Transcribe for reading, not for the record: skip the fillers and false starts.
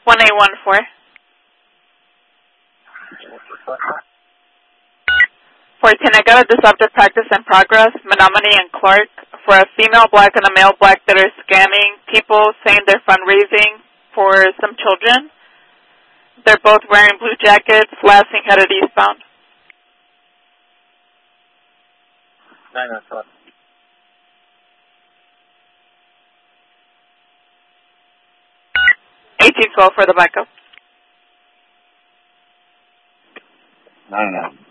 1814. For Tenega, disruptive practice in progress, Menominee and Clark, for a female black and a male black that are scamming people saying they're fundraising for some children. They're both wearing blue jackets, last seen headed eastbound. 904. 1812 for the backup. 99.